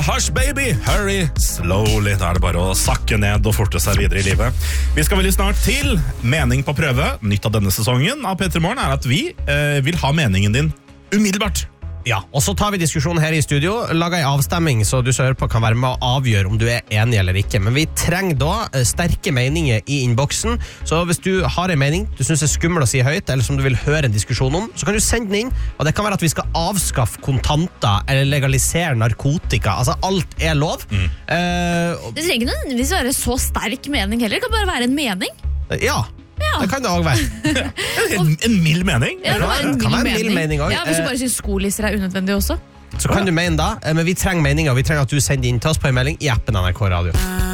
Hush baby, hurry slowly. Da det bare å sakke ned og forte seg videre i livet. Vi skal veldig snart til mening på prøve. Nytt av denne sesongen av P3 Morgen at vi vil ha meningen din umiddelbart. Ja, og så tar vi diskusjonen her i studio, lager en avstemming så du som hører på kan være med å avgjøre om du er enig eller ikke. Men vi trenger da sterke meninger i innboksen, så hvis du har en mening du synes er skummel å si høyt, eller som du vil høre en diskusjon om, så kan du sende den inn, og det kan være at vi skal avskaffe kontanter eller legalisere narkotika, altså alt er lov. Det trenger ikke nødvendigvis være så sterk mening heller, det kan bare være en mening. Ja, det kan det også være. En mild mening? Ja, det kan være en mild mening også. Ja, hvis du bare synes skolisser er unødvendig også. Så kan du mene da, men vi trenger meninger, og vi trenger at du sender inn til oss på en melding i appen NRK Radio.